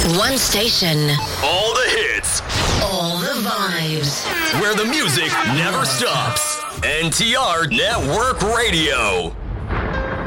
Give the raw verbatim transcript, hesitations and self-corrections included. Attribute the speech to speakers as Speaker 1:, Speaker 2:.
Speaker 1: One station.
Speaker 2: All the hits.
Speaker 1: All the vibes.
Speaker 2: Where the music never stops. N T R Network Radio.